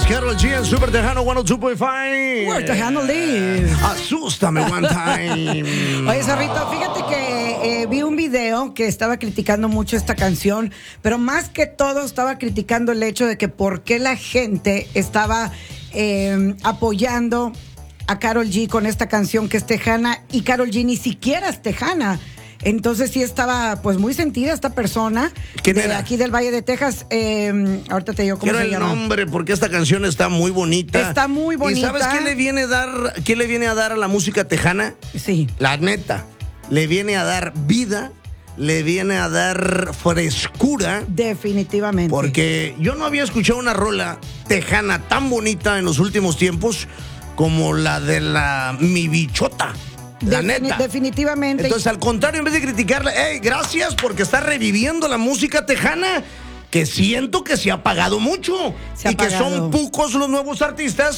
Karol G en Super Tejano 102.5. Where Tejano live. Asústame one time. Oye, Zorrito, fíjate que vi un video que estaba criticando mucho esta canción, pero más que todo estaba criticando el hecho de que por qué la gente estaba apoyando a Karol G con esta canción que es tejana, y Karol G ni siquiera es tejana. Entonces sí estaba pues muy sentida esta persona. ¿Quién era? Aquí del Valle de Texas. Ahorita te digo cómo Quiero se el llama. nombre porque esta canción está muy bonita. Está muy bonita. ¿Y sabes qué le viene a dar a la música tejana? Sí. La neta, le viene a dar vida, le viene a dar frescura. Definitivamente. Porque yo no había escuchado una rola tejana tan bonita en los últimos tiempos como la de la Mi Bichota. La neta. Definitivamente. Entonces, al contrario, en vez de criticarla, hey, gracias porque está reviviendo la música tejana, que siento que se ha apagado mucho. Se ha y que apagado. son pocos los nuevos artistas